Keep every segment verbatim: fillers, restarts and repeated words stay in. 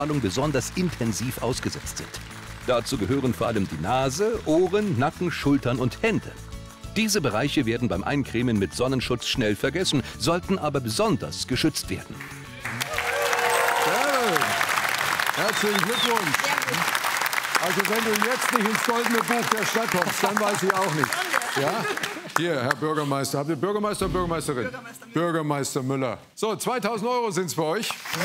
besonders intensiv ausgesetzt sind. Dazu gehören vor allem die Nase, Ohren, Nacken, Schultern und Hände. Diese Bereiche werden beim Eincremen mit Sonnenschutz schnell vergessen, sollten aber besonders geschützt werden. Sehr gut. Herzlichen Glückwunsch. Also wenn du jetzt nicht ins goldene Buch der Stadt kommst, dann weiß ich auch nicht. Ja? Hier, Herr Bürgermeister. Habt ihr Bürgermeister oder Bürgermeisterin? Bürgermeister, Bürgermeister Müller. So, zweitausend Euro sind es bei euch.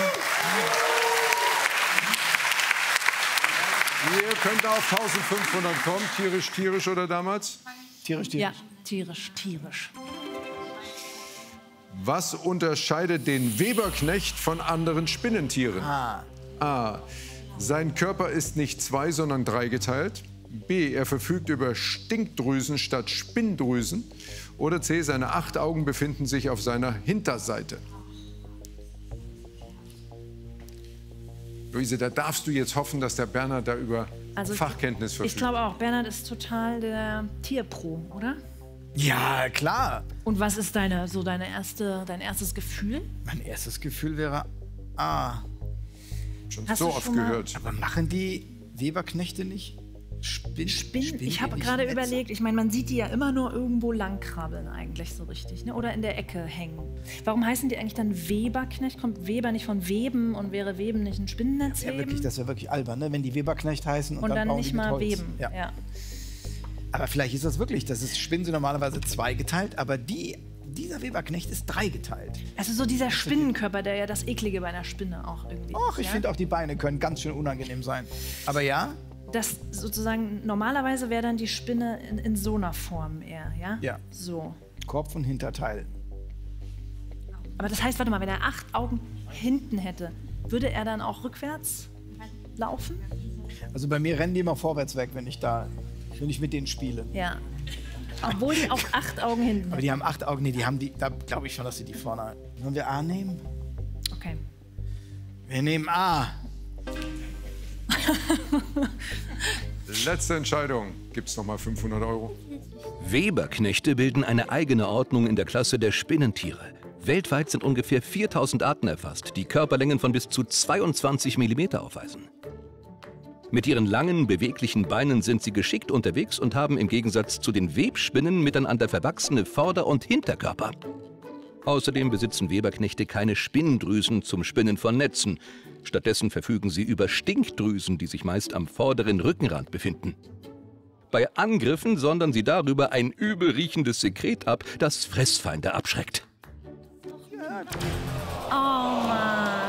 Ihr könnt auf eintausendfünfhundert kommen. Tierisch, tierisch oder damals? Tierisch, tierisch. Ja, tierisch, tierisch. Was unterscheidet den Weberknecht von anderen Spinnentieren? Ah. A. Sein Körper ist nicht zwei, sondern dreigeteilt. B. Er verfügt über Stinkdrüsen statt Spinndrüsen. Oder C. Seine acht Augen befinden sich auf seiner Hinterseite. Luise, da darfst du jetzt hoffen, dass der Bernhard da über Also, Fachkenntnis verfügt. Ich glaube auch, Bernhard ist total der Tierpro, oder? Ja, klar. Und was ist deine, so deine erste, dein erstes Gefühl? Mein erstes Gefühl wäre, ah, Schon Hast so du oft schon mal- gehört. aber machen die Weberknechte nicht Spin Spinnen. spinnen Ich habe die nicht gerade Netze? überlegt, ich meine, man sieht die ja immer nur irgendwo langkrabbeln eigentlich so richtig, ne? Oder in der Ecke hängen. Warum heißen die eigentlich dann Weberknecht? Kommt Weber nicht von Weben und wäre Weben nicht ein Spinnennetz Ja, weben? wirklich, das wäre wirklich albern, ne? Wenn die Weberknecht heißen und, und dann, dann bauen nicht die mit mal Holz. weben. Ja. Ja. Aber vielleicht ist das wirklich, das ist, Spinnen sind normalerweise zweigeteilt, aber die, dieser Weberknecht ist dreigeteilt. Also so dieser Spinnenkörper, der ja das Eklige bei einer Spinne auch irgendwie Och, ist. ich ja? finde auch die Beine können ganz schön unangenehm sein. Aber ja, Das sozusagen, normalerweise wäre dann die Spinne in, in so einer Form eher, ja? Ja. So. Kopf und Hinterteil. Aber das heißt, warte mal, wenn er acht Augen hinten hätte, würde er dann auch rückwärts laufen? Also bei mir rennen die immer vorwärts weg, wenn ich da, wenn ich mit denen spiele. Ja. Obwohl die auch acht Augen hinten Aber hätten. die haben acht Augen, nee, die haben die, da glaube ich schon, dass sie die vorne. Wollen wir A nehmen? Okay. Wir nehmen A. Letzte Entscheidung. Gibt es noch mal fünfhundert Euro? Weberknechte bilden eine eigene Ordnung in der Klasse der Spinnentiere. Weltweit sind ungefähr viertausend Arten erfasst, die Körperlängen von bis zu zweiundzwanzig Millimeter aufweisen. Mit ihren langen, beweglichen Beinen sind sie geschickt unterwegs und haben im Gegensatz zu den Webspinnen miteinander verwachsene Vorder- und Hinterkörper. Außerdem besitzen Weberknechte keine Spinndrüsen zum Spinnen von Netzen. Stattdessen verfügen sie über Stinkdrüsen, die sich meist am vorderen Rückenrand befinden. Bei Angriffen sondern sie darüber ein übel riechendes Sekret ab, das Fressfeinde abschreckt. Oh Mann.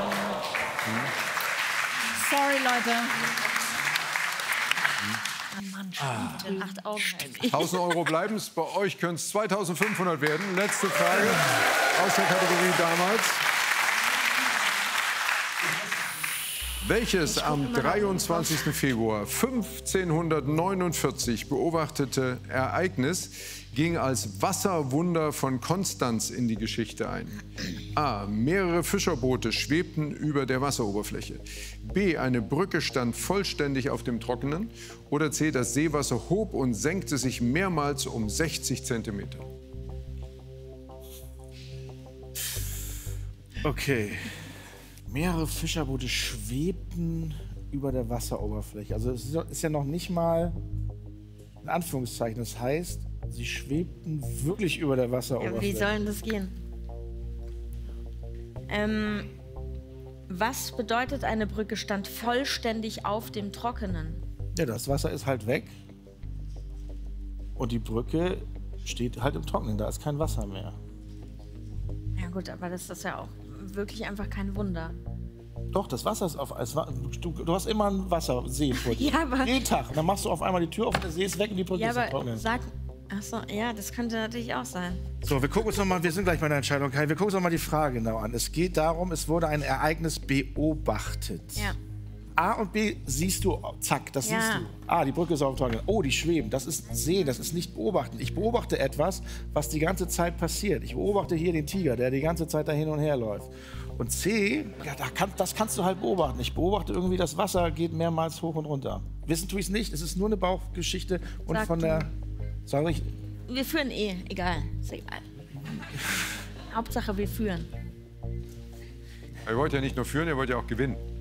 Sorry, Leute. Oh Mann, schon wieder acht Augen. tausend Euro bleiben es. Bei euch können es zweitausendfünfhundert werden. Letzte Frage aus der Kategorie damals. Welches am dreiundzwanzigsten Februar fünfzehnhundertneunundvierzig beobachtete Ereignis ging als Wasserwunder von Konstanz in die Geschichte ein? A. Mehrere Fischerboote schwebten über der Wasseroberfläche. B. Eine Brücke stand vollständig auf dem Trockenen. Oder C. Das Seewasser hob und senkte sich mehrmals um sechzig Zentimeter. Okay. Mehrere Fischerboote schwebten über der Wasseroberfläche. Also es ist ja noch nicht mal in Anführungszeichen. Das heißt, sie schwebten wirklich über der Ja, Wasseroberfläche. wie soll denn das gehen? Ähm, was bedeutet, eine Brücke stand vollständig auf dem Trockenen? Ja, das Wasser ist halt weg. Und die Brücke steht halt im Trockenen. Da ist kein Wasser mehr. Ja gut, aber das ist ja auch wirklich einfach kein Wunder. Doch, das Wasser ist auf. Es war, du, du hast immer ein Wassersee vor dir. Ja, aber- Jeden Tag. Und dann machst du auf einmal die Tür auf und der See ist weg und die Brücke Ja, ist im aber Trockenen. sag... Achso, ja, das könnte natürlich auch sein. So, wir gucken uns noch mal, wir sind gleich bei der Entscheidung, Kai. Wir gucken uns noch mal die Frage genau an. Es geht darum, es wurde ein Ereignis beobachtet. Ja. A und B siehst du, zack, das Ja. siehst du. Ah, die Brücke ist auf dem Trockenen. Oh, die schweben. Das ist sehen, das ist nicht beobachten. Ich beobachte etwas, was die ganze Zeit passiert. Ich beobachte hier den Tiger, der die ganze Zeit da hin und her läuft. Und C, ja, da kann, das kannst du halt beobachten. Ich beobachte irgendwie, das Wasser geht mehrmals hoch und runter. Wissen tue ich es nicht. Es ist nur eine Bauchgeschichte. Und Sag von du. der, sag ich, Wir führen eh, egal. Ist egal. Hauptsache, wir führen. Ihr wollt ja nicht nur führen, ihr wollt ja auch gewinnen.